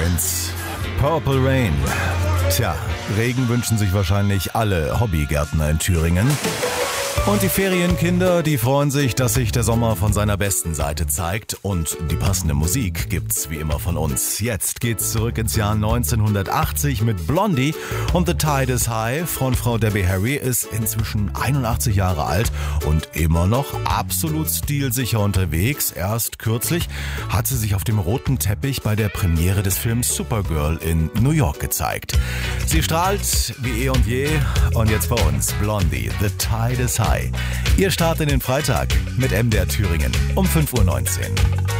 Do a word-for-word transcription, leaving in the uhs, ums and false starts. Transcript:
eins. Purple Rain. Tja, Regen wünschen sich wahrscheinlich alle Hobbygärtner in Thüringen. Und die Ferienkinder, die freuen sich, dass sich der Sommer von seiner besten Seite zeigt. Und die passende Musik gibt's wie immer von uns. Jetzt geht's zurück ins Jahr neunzehnhundertachtzig mit Blondie und The Tide is High. Frontfrau Debbie Harry ist inzwischen einundachtzig Jahre alt und immer noch absolut stilsicher unterwegs. Erst kürzlich hat sie sich auf dem roten Teppich bei der Premiere des Films Supergirl in New York gezeigt. Sie strahlt wie eh und je. Und jetzt bei uns Blondie, The Tide is High. Ihr Start in den Freitag mit M D R Thüringen um fünf Uhr neunzehn.